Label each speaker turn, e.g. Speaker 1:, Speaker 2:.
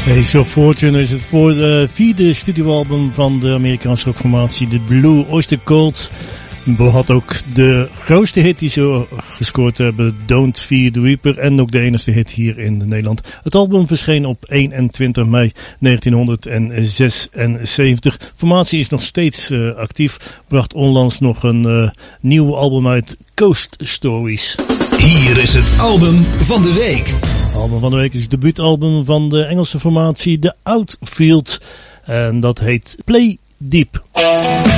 Speaker 1: Ace of Fortune is het voor de vierde studioalbum van de Amerikaanse rockformatie The Blue Oyster Cult. Had ook de grootste hit die ze gescoord hebben, Don't Fear the Reaper, en ook de enige hit hier in Nederland. Het album verscheen op 21 mei 1976. De formatie is nog steeds actief, bracht onlangs nog een nieuw album uit, Coast Stories.
Speaker 2: Hier is het album van de week.
Speaker 1: Het album van de week is het debuutalbum van de Engelse formatie The Outfield en dat heet Play Deep.